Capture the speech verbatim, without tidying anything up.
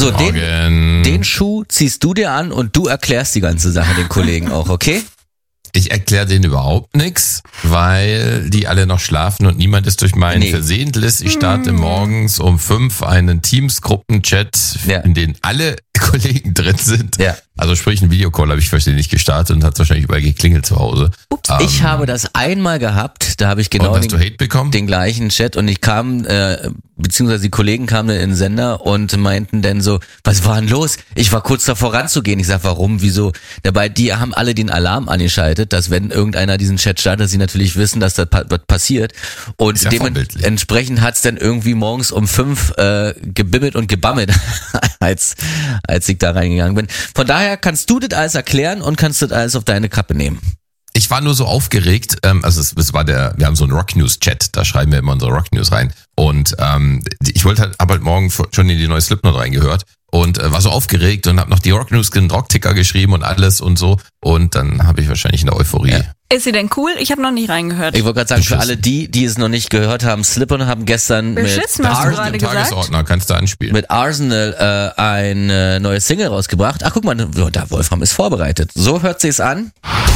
So, den, Morgen. den Schuh ziehst du dir an und du erklärst die ganze Sache den Kollegen auch, okay? Ich erkläre denen überhaupt nichts, weil die alle noch schlafen und niemand ist durch meinen Nee. Versehentlich. Ich starte morgens um fünf einen Teams-Gruppenchat, Ja. in den alle Kollegen drin sind. Ja. Also sprich, ein Videocall habe ich wahrscheinlich gestartet und hat wahrscheinlich überall geklingelt zu Hause. Ups, Ähm, ich habe das einmal gehabt, da habe ich genau und hast du den, Hate bekommen? den gleichen Chat und ich kam, äh, beziehungsweise die Kollegen kamen dann in den Sender und meinten dann so, was war denn los? Ich war kurz davor ranzugehen. Ich sag, warum, wieso? Dabei, die haben alle den Alarm angeschaltet, dass wenn irgendeiner diesen Chat startet, sie natürlich wissen, dass das pa- was passiert. Und Ist ja vorbildlich. dementsprechend hat's dann irgendwie morgens um fünf äh, gebimmelt und gebammelt, als, als ich da reingegangen bin. Von daher kannst du das alles erklären und kannst das alles auf deine Kappe nehmen. Ich war nur so aufgeregt, ähm, also es, es war der, wir haben so einen Rock News Chat, da schreiben wir immer unsere Rock News rein und ähm, ich wollte halt, hab halt morgen schon in die neue Slipknot reingehört und äh, war so aufgeregt und habe noch die Rock News, den Rockticker geschrieben und alles und so und dann habe ich wahrscheinlich in der Euphorie. Ja. Ist sie denn cool? Ich habe noch nicht reingehört. Ich wollte gerade sagen, für Beschissen. alle die, die es noch nicht gehört haben, Slip-On haben gestern mit, Beschissen, hast du Arsenal gerade im gesagt? Tagesordner, kannst du anspielen. mit Arsenal äh, ein äh, neues Single rausgebracht. Ach, guck mal, da Wolfram ist vorbereitet. So hört sich's an.